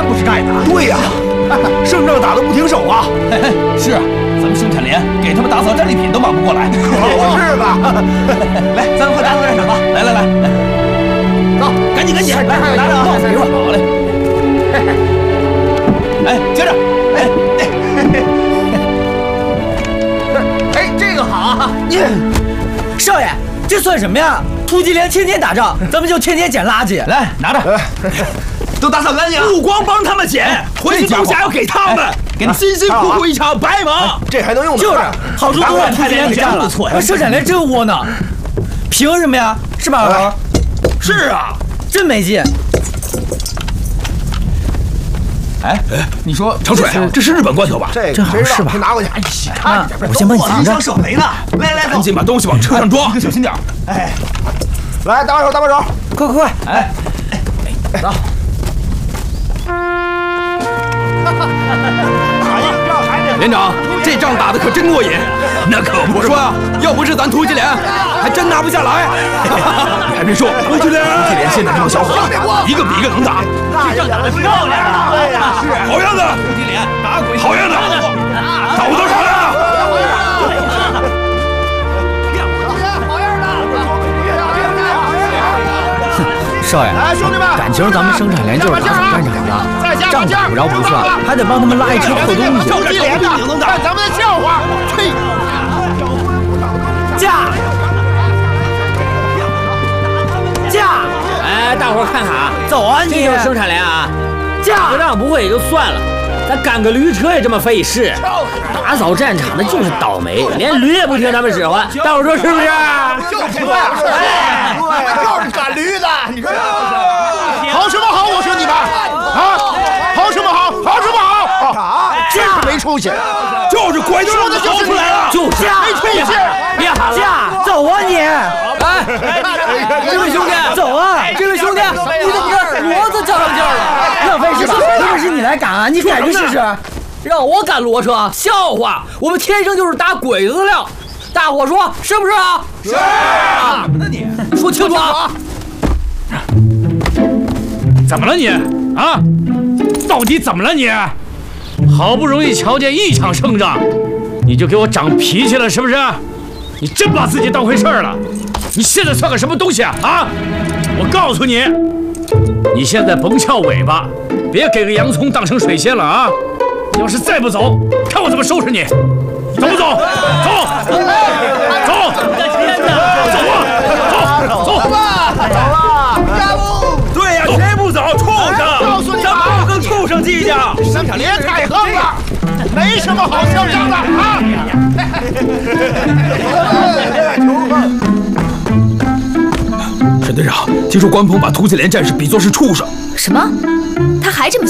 不是盖的。 对呀，胜仗打得不停手啊！ 是啊，咱们生产连给他们打扫战利品都忙不过来。 可不是吧？ 来，咱们快打扫战场吧！来，走，赶紧，来，拿着啊！一会儿好嘞。哎，接着， 哎，这个好啊！ 少爷，这算什么呀？突击连天天打仗，咱们就天天捡垃圾。 来，拿着。 都打扫干净了， 不光帮他们捡，回去东西还要给他们，给辛辛苦苦一场白忙。 这还能用得就是，好处都让突击连给占了，生产连真窝囊，凭什么呀？是吧，老头？ 是啊， 真没劲。 哎，你说长水，这是日本罐头吧？ 这好像是吧？ 拿过去。哎，看， 我先帮你藏着。 手雷呢？来， 赶紧把东西往车上装，小心点。 哎，来，搭把手， 快！ 哎， 走。 连长，这仗打得可真过瘾。那可不是。我说呀，要不是咱突击连，还真拿不下来。你还别说，突击连现在这帮小伙子，一个比一个能打。 这仗打得漂亮啊！对呀，是好样的，突击连打鬼，好样的，找不到啥呀？ 少爷， 来，兄弟们， 感情咱们生产连就是打扫战场的，仗打不着不算，还得帮他们拉一车破东西。 突击连的，看咱们的笑话。嘿， 驾！ 哎，大伙儿看看啊， 走啊你！ 这就是生产连啊， 驾！ 打仗不会也就算了，咱赶个驴车也这么费事。打扫战场的就是倒霉，连驴也不听他们使唤。大伙儿说是不是？ 就是对，就是赶驴的，你说好什么好？我说你们啊，好什么好？好什么好？真是没出息！ 就是拐子说的就是你了， 就是没出息！ 别喊了， 走啊你！ 这位兄弟， 走啊！ 这位兄弟，你怎么这骡子叫上劲儿了？ 浪费是吧？特别是你来赶啊，你赶着试试。 让我赶骡车，笑话！我们天生就是打鬼子的料。大伙说是不是啊？ 是啊！ 怎么了你？ 说清楚啊！ 怎么了你？啊？到底怎么了你？好不容易瞧见一场胜仗，你就给我长脾气了是不是？你真把自己当回事儿了？你现在算个什么东西啊？啊！我告诉你，你现在甭翘尾巴，别给个洋葱当成水仙了啊！要是再不走，看我怎么收拾你！走不走？走！走啊！ 对呀，谁不走？畜生！咱不跟畜生计较。 生产连太横了，没什么好嚣张的啊！ 沈队长，听说关鹏把突击连战士比作是畜生。 什么？他还这么